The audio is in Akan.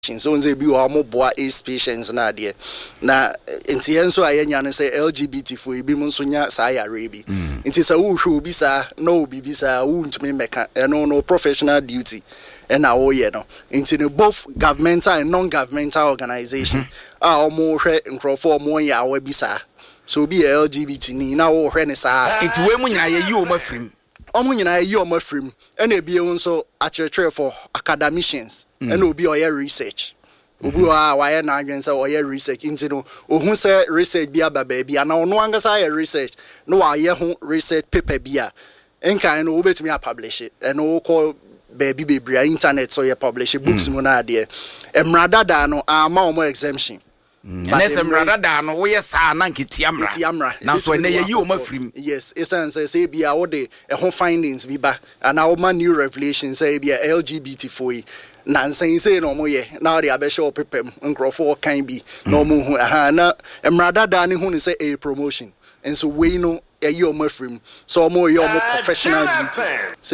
so nze bi wa mo boa AIDS patients na de na enti enso ayenya ne say LGBT fo ibi mo nso nya sa yare bi enti sa wo hwe obi sa na obi bi sa wo ntumi meka no professional duty and na wo ye no enti ne both governmental and non-governmental organization omo hwe nkrofo omo ya wa bi sa so be LGBT ni na wo hwe ne sa enti we mu nyina ye yi o mafrim omo nyina ye yi o mafrim and e bi nso akyerɛkyerɛ for academicians and obi oye research obi wa na adwen say oye research into no ohun say research bi aba baabi ana ono angasa ye research no wa ye ho research paper bi a enkan no obetumi a publish it and o call baabi bebria internet so ye publish books mu na ade emrada da no ama omo exemption Yes, emrada no we sa na nketiamra na so na ye yi o mafrim yes essence say bia wo de ho findings bi ba ana wo ma new revelations say bia LGBT for na nsan say no mo ye na o de abehye opepem nkrofo kan bi no mo hu na emrada da ne hu ne say a promotion and so we no ye o mafrim so mo ye o professional duty